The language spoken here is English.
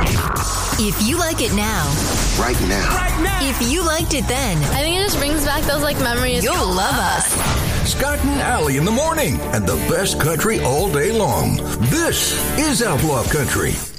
If you like it now, Right now. if you liked it then, I think it just brings back those memories. you'll love us. Scott and Allie in the morning, and the best country all day long. This is Outlaw Country.